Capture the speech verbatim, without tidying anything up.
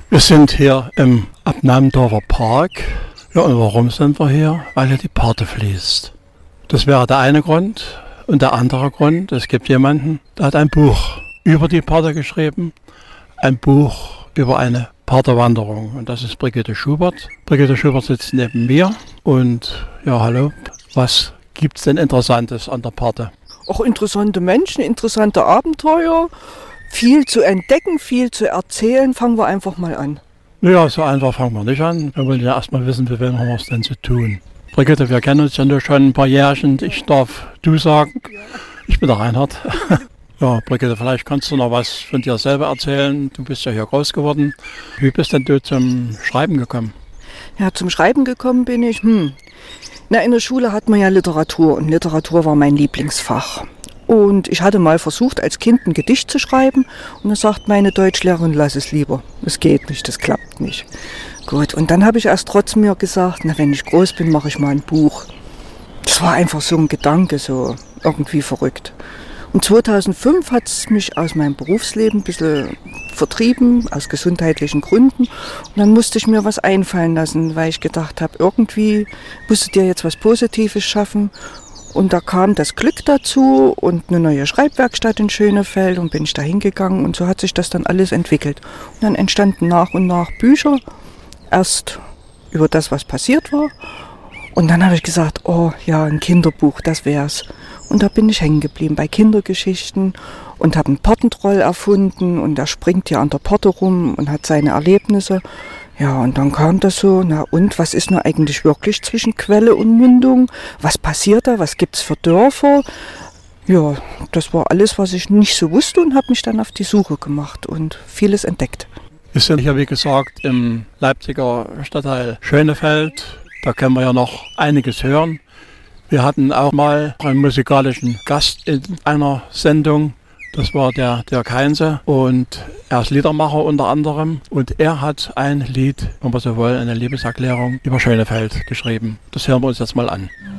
Wir sind hier im Abnamdorfer Park. Ja, und warum sind wir hier? Weil hier die Parthe fließt. Das wäre der eine Grund. Und der andere Grund, es gibt jemanden, der hat ein Buch über die Parthe geschrieben. Ein Buch über eine Parthe-Wanderung. Und das ist Brigitte Schubert. Brigitte Schubert sitzt neben mir. Und ja, hallo, was gibt es denn Interessantes an der Parthe? Auch interessante Menschen, interessante Abenteuer. Viel zu entdecken, viel zu erzählen. Fangen wir einfach mal an. Ja, so einfach fangen wir nicht an. Wir wollen ja erstmal wissen, wie wem haben wir es denn zu tun. Brigitte, wir kennen uns ja nur schon ein paar Jährchen. Ich darf du sagen. Ich bin der Reinhard. Ja, Brigitte, vielleicht kannst du noch was von dir selber erzählen. Du bist ja hier groß geworden. Wie bist denn du zum Schreiben gekommen? Ja, zum Schreiben gekommen bin ich. Hm. Na, in der Schule hat man ja Literatur und Literatur war mein Lieblingsfach. Und ich hatte mal versucht, als Kind ein Gedicht zu schreiben und dann sagt meine Deutschlehrerin, lass es lieber. Es geht nicht, das klappt nicht. Gut, und dann habe ich erst trotzdem mir gesagt, na, wenn ich groß bin, mache ich mal ein Buch. Das war einfach so ein Gedanke, so irgendwie verrückt. Und zweitausendfünf hat es mich aus meinem Berufsleben ein bisschen vertrieben, aus gesundheitlichen Gründen. Und dann musste ich mir was einfallen lassen, weil ich gedacht habe, irgendwie musst du dir jetzt was Positives schaffen. Und da kam das Glück dazu und eine neue Schreibwerkstatt in Schönefeld und bin ich da hingegangen und so hat sich das dann alles entwickelt. Und dann entstanden nach und nach Bücher, erst über das, was passiert war. Und dann habe ich gesagt, oh ja, ein Kinderbuch, das wär's. Und da bin ich hängen geblieben bei Kindergeschichten und habe einen Parthentroll erfunden und der springt ja an der Parthe rum und hat seine Erlebnisse. Ja, und dann kam das so, na und, was ist nun eigentlich wirklich zwischen Quelle und Mündung? Was passiert da? Was gibt's für Dörfer? Ja, das war alles, was ich nicht so wusste und habe mich dann auf die Suche gemacht und vieles entdeckt. Wir sind hier, wie gesagt, im Leipziger Stadtteil Schönefeld. Da können wir ja noch einiges hören. Wir hatten auch mal einen musikalischen Gast in einer Sendung. Das war der Dirk Heinze und er ist Liedermacher unter anderem. Und er hat ein Lied, wenn wir so wollen, eine Liebeserklärung über Schönefeld geschrieben. Das hören wir uns jetzt mal an.